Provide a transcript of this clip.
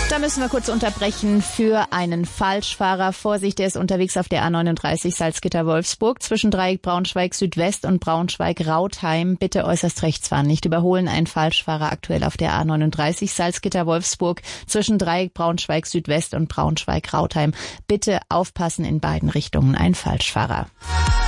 Da müssen wir kurz unterbrechen für einen Falschfahrer. Vorsicht, der ist unterwegs auf der A39 Salzgitter-Wolfsburg zwischen Dreieck Braunschweig Südwest und Braunschweig-Rautheim. Bitte äußerst rechts fahren, nicht überholen. Ein Falschfahrer aktuell auf der A39 Salzgitter-Wolfsburg zwischen Dreieck Braunschweig Südwest und Braunschweig-Rautheim. Bitte aufpassen, in beiden Richtungen ein Falschfahrer.